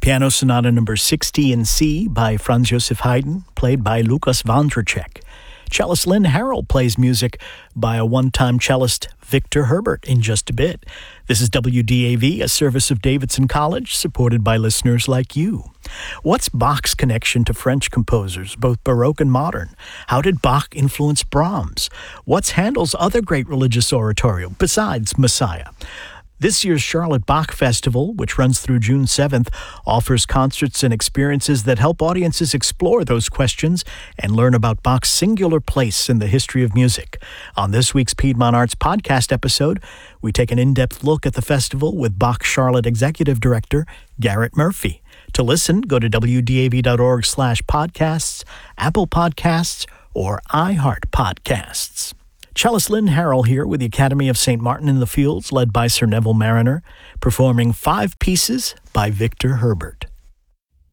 Piano Sonata Number 60 in C by Franz Joseph Haydn, played by Lukas Vandracek. Cellist Lynn Harrell plays music by a one-time cellist, Victor Herbert, in just a bit. This is WDAV, a service of Davidson College, supported by listeners like you. What's Bach's connection to French composers, both Baroque and modern? How did Bach influence Brahms? What's Handel's other great religious oratorio, besides Messiah? This year's Charlotte Bach Festival, which runs through June 7th, offers concerts and experiences that help audiences explore those questions and learn about Bach's singular place in the history of music. On this week's Piedmont Arts podcast episode, we take an in-depth look at the festival with Bach Charlotte Executive Director Garrett Murphy. To listen, go to wdav.org/podcasts, Apple Podcasts, or iHeart Podcasts. Cellist Lynn Harrell here with the Academy of St. Martin in the Fields, led by Sir Neville Marriner, performing 5 pieces by Victor Herbert.